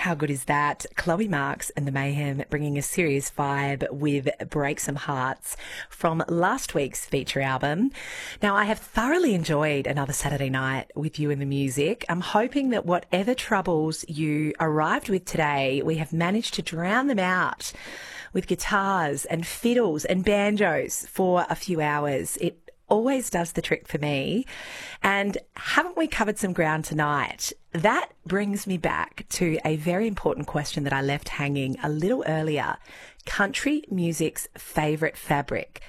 How good is that? Chloe Marks and the Mayhem bringing a serious vibe with Break Some Hearts from last week's feature album. Now, I have thoroughly enjoyed another Saturday night with you and the music. I'm hoping that whatever troubles you arrived with today, we have managed to drown them out with guitars and fiddles and banjos for a few hours. It always does the trick for me. And haven't we covered some ground tonight? That brings me back to a very important question that I left hanging a little earlier. Country music's favourite fabric.